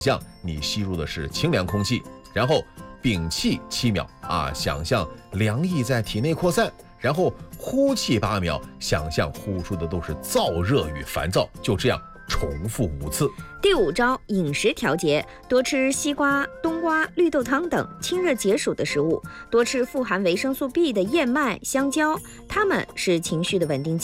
象你吸入的是清凉空气，然后屏气7秒想象凉意在体内扩散，然后呼气8秒，想象呼出的都是燥热与烦躁，就这样重复5次。 第5招，饮食调节，多吃西瓜、冬瓜、绿豆汤等清热解暑的食物，多吃富含维生素 B 的燕麦、香蕉，它们是情绪的稳定剂。